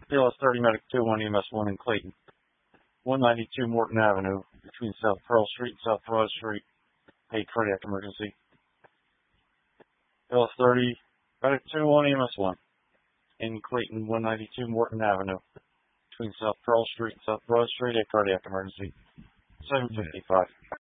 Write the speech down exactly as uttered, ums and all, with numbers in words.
B L S thirty Medic two one E M S one in Clayton. one ninety-two Morton Avenue between South Pearl Street and South Broad Street. A cardiac emergency. B L S thirty Medic two one E M S one in Clayton. one ninety-two Morton Avenue between South Pearl Street and South Broad Street. A cardiac emergency. seven fifty-five.